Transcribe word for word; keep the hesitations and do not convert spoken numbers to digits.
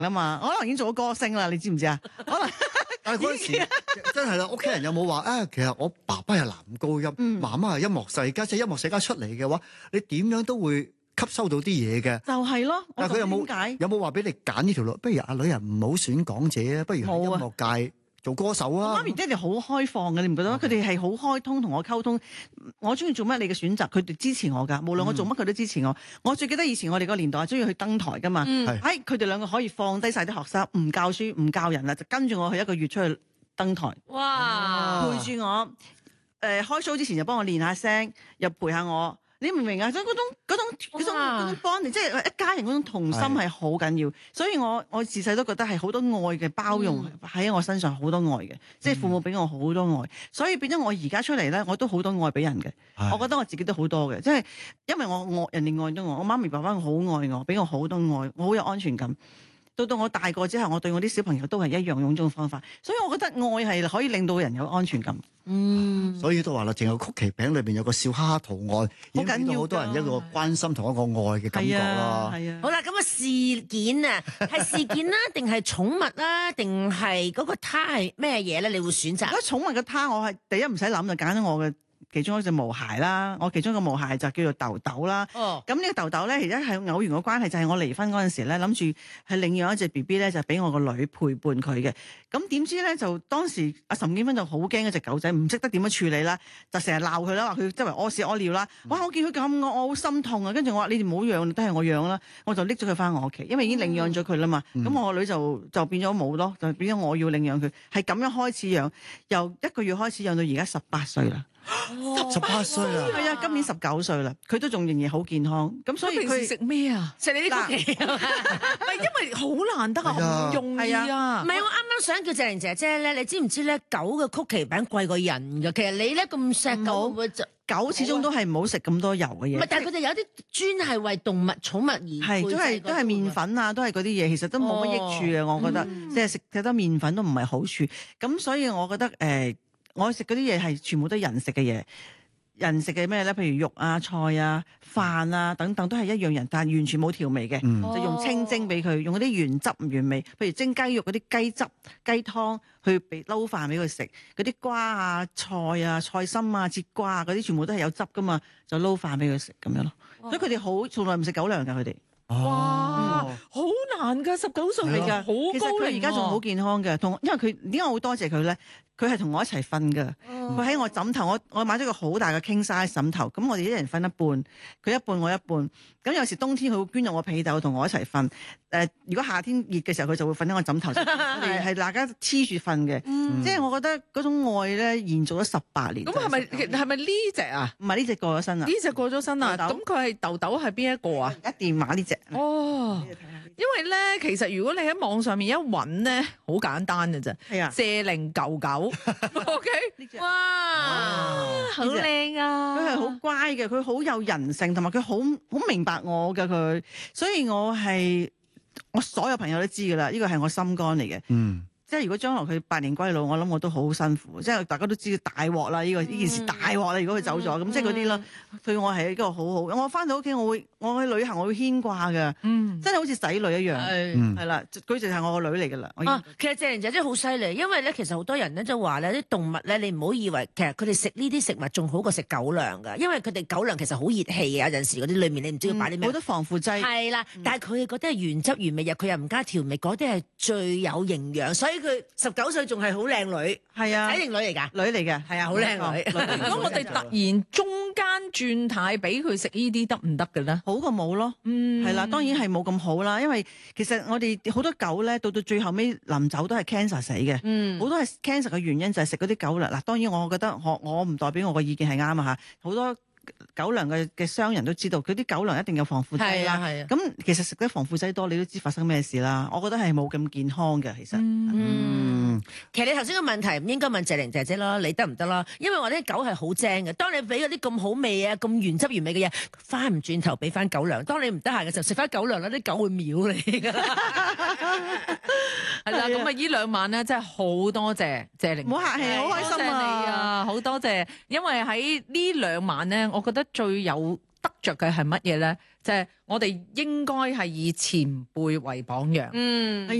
啦嘛，可能已經做咗歌星啦，你知唔知啊？可能但係嗰陣時真係啦，屋企人有冇話啊？其實我爸爸係男高音， 嗯媽媽係音樂世家，即係音樂世家出嚟嘅話，你點樣都會吸收到啲嘢嘅。 就係咯。 但係佢有冇點解？ 有冇話俾你揀呢條路？不如阿女人唔好選港姐啊，不如喺音冇啊樂界做歌手啊。 媽咪爹哋好開放嘅，你唔覺得？佢哋係好開通同我溝通，我中意做乜你嘅選擇，佢哋支持我㗎。無論我做乜佢都支持我。我最記得以前我哋個年代係中意去登台㗎嘛， 嗯係喺佢哋兩個可以放低晒啲學生，唔教書唔教人啦，就跟住我去一個月出去登台， 哇！ 陪住我。誒、開 show 之前就幫我練下聲，又陪下我。你明唔明啊？即係嗰種嗰種嗰種哇嗰種 bonding，即係一家人嗰種同心係好緊要。所以我我自細都覺得係好多愛嘅包容喺我身上，好多愛嘅，即係父母俾我好多愛。所以變咗我而家出嚟咧，我都好多愛俾人嘅。 係我覺得我自己都好多嘅，即係因為我愛人哋愛咗我，我媽咪爸爸好愛我，俾我好多愛，我好有安全感。到到我大個之後，我對我啲小朋友都係一樣用呢種方法，所以我覺得愛係可以令到人有安全感。 嗯， 所以都話啦，淨係曲奇餅裏邊有個笑哈哈圖案，已經俾到好多人一個關心同一個愛嘅感覺係啊啦。 係啊。 好啦，咁啊事件啊，係事件啦，定係寵物啦，定係嗰個他係咩嘢咧？你會選擇如？果寵物嘅他，我係第一唔使諗就揀咗我嘅其中一隻毛孩啦。我其中一個毛孩就叫做豆豆啦。 哦， 咁呢個豆豆咧，而家係偶然嘅關係，就係我離婚嗰陣時咧，諗住係領養一隻 B B 咧，就俾我個女陪伴佢嘅。咁點知咧，就當時阿岑建勳就好驚嗰隻狗仔，唔識得點樣處理啦，就成日鬧佢啦，話佢周圍屙屎屙尿啦。哇！我見佢咁，我我好心痛啊。跟住我話：你哋唔好養，都係我養啦。我就拎咗佢翻我屋企，因為已經領養咗佢啦嘛。咁、 嗯我個女就就變咗冇咯，就變咗我要領養佢，係咁樣開始養，由一個月開始養到而家十八歲啦。 十八歲啦， 係啊，今年十九歲啦，佢都仲仍然好健康。咁所以佢佢平時食咩啊？ 食你啲曲奇。 唔係因為好難得啊， 係啊唔容易係啊唔。係，我啱啱想叫謝玲姐姐咧，你知唔知咧？狗嘅曲奇餅貴過人㗎。其實你咧咁錫狗，會唔會就狗始終都係唔好食咁多油嘅嘢。 唔係？但係佢哋有啲專係為動物、寵物而係都係都係麵粉啊，都係嗰啲嘢，其實都冇乜益處嘅。我覺得即係食食得麵粉都唔係好處。咁所以我覺得誒、呃我食嗰啲嘢係全部都係人食嘅嘢。人食嘅咩咧？譬如肉啊、菜啊、飯啊等等，都係一樣人，但係完全冇調味嘅， 嗯就用清蒸俾佢，用嗰啲原汁原味，譬如蒸雞肉嗰啲雞汁、雞湯去俾撈飯俾佢食，嗰啲瓜啊、菜啊、菜心啊、節瓜啊嗰啲全部都係有汁噶嘛，就撈飯俾佢食咁樣咯。所以佢哋好從來唔食狗糧㗎，佢哋。 哇， 哦好難㗎，十九歲係㗎，好其實佢高齡而家仲好健康嘅，同因為佢點解我好多謝佢咧？佢係同我一齊瞓㗎，佢喺我枕頭，我我買咗個好大嘅 king size 枕頭，咁我哋一人瞓一半，佢一半我一半。咁有時冬天佢會捐入我被竇同我一齊瞓。誒、如果夏天熱嘅時候，佢就會瞓喺我枕頭上。我哋係大家黐住瞓嘅，即係我覺得嗰種愛咧延續咗十八年。 咁係咪真係係咪呢只啊？ 唔係呢只過咗身啦呢？只過咗身啦， 豆豆咁佢係豆豆係邊一個啊？ 一電話呢只。 哦，因為咧，其實如果你喺網上面一揾咧，好簡單嘅啫。 係啊， 謝玲狗狗，OK， 呢只。 哇，好靚啊！ 佢係好乖嘅，佢好有人性，同埋佢好好明白我嘅佢，所以我係我所有朋友都知噶啦，呢個係我心肝嚟嘅。 嗯， 即係如果將來佢百年歸老，我諗我都好辛苦。即係大家都知道大鑊啦，呢、個呢件事大鑊啦。如果佢走咗，咁、即係嗰啲啦，對我係一個好好。我翻到屋企，我會我去旅行，我會牽掛嘅， 嗯， 真係好似仔女一樣。 係嗯係啦，佢就係我個女嚟噶啦。我已經啊，其實謝玲姐姐好犀利，因為咧，其實好多人咧都話咧，啲動物咧，你唔好以為其實佢哋食呢啲食物仲好過食狗糧㗎，因為佢哋狗糧其實好熱氣啊，有陣時嗰啲裡面你唔知要擺啲咩好。多防腐劑。 係啦，但係佢哋嗰啲係原汁原味，又佢又唔加調味，嗰啲係最有營養，所以佢十九歲仲係好靚女， 係啊仔，定女嚟㗎？ 女嚟嘅， 係啊好靚女如果我哋突然中間轉態俾佢食呢啲得唔得嘅咧？ 好過冇咯。 嗯， 係啦，當然係冇咁好啦，因為其實我哋好多狗咧，到到最後尾臨走都係 cancer 死嘅。 嗯好多係 cancer 嘅原因就係食嗰啲狗糧。嗱，當然我覺得我我唔代表我個意見係啱啊嚇。好多狗糧嘅嘅商人都知道，佢啲狗糧一定有防腐劑啦。 係啊係啊， 咁其實食得防腐劑多，你都知發生咩事啦。我覺得係冇咁健康嘅，其實。 嗯，其實你頭先個問題唔應該問謝玲姐姐啦，你得唔得啦？因為我啲狗係好精嘅，當你俾嗰啲咁好味啊、咁原汁原味嘅嘢，翻唔轉頭俾翻狗糧。當你唔得閒嘅時候，食翻狗糧啦，啲狗會秒你㗎啦。 係啦，咁啊呢兩晚咧真係好多謝謝玲， 唔好客氣好開心啊多謝你啊，好多謝，因為喺呢兩晚咧，我覺得最有得着嘅係乜嘢咧？就係、我哋應該係以前輩為榜樣。 嗯。